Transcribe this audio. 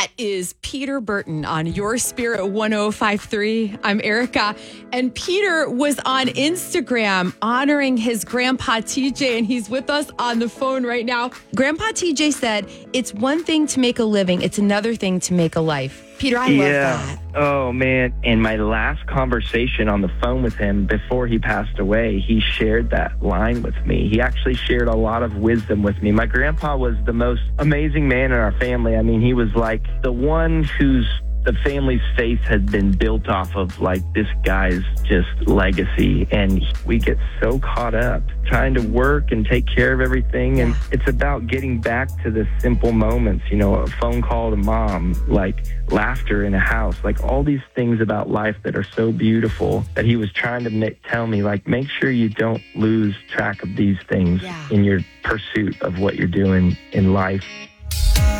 That is Peter Burton on Your Spirit 1053. I'm Erica. And Peter was on Instagram honoring his grandpa TJ, and he's with us on the phone right now. Grandpa TJ said, it's one thing to make a living, it's another thing to make a life. Peter, I love that. Oh, man. In my last conversation on the phone with him before he passed away, he shared that line with me. He actually shared a lot of wisdom with me. My grandpa was the most amazing man in our family. I mean, he was like the one whose the family's faith had been built off of, like, this guy's just legacy. And we get so caught up trying to work and take care of everything. And it's about getting back to the simple moments, you know, a phone call to mom, like laughter in a house, like all these things about life that are so beautiful that he was trying to tell me, like, make sure you don't lose track of these things in your pursuit of what you're doing in life.